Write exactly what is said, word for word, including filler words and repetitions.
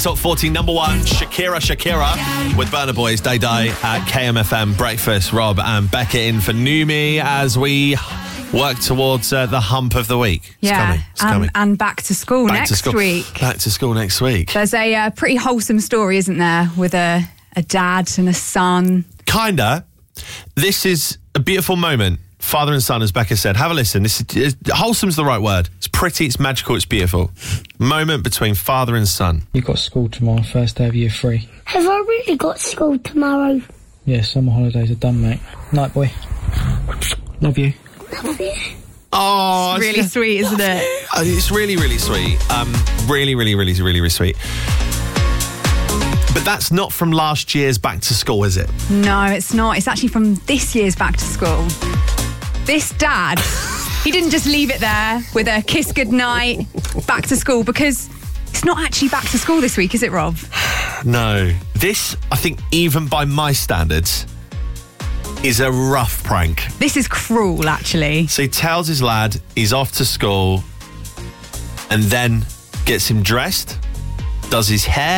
top forty number one, Shakira, Shakira, with Burna Boy's Day Day at K M F M Breakfast. Rob and Becca in for Numi as we work towards uh, the hump of the week. It's yeah, coming. It's um, coming. And back to school Back next to school. week. Back to school next week. There's a uh, pretty wholesome story, isn't there, with a, a dad and a son. Kinda. This is a beautiful moment. Father and son, as Becca said. Have a listen. This is, wholesome's the right word. It's pretty, it's magical, it's beautiful. Moment between father and son. You've got school tomorrow, first day of year three. Have I really got school tomorrow? Yeah, summer holidays are done, mate. Night, boy. Love you. Love you. Oh, It's really sweet, isn't it? Uh, It's really, really sweet. Um, really, really, really, really, really sweet. But that's not from last year's back to school, is it? No, it's not. It's actually from this year's back to school. This dad, he didn't just leave it there with a kiss goodnight, back to school, because it's not actually back to school this week, is it, Rob? No. This, I think, even by my standards, is a rough prank. This is cruel, actually. So he tells his lad he's off to school and then gets him dressed, does his hair,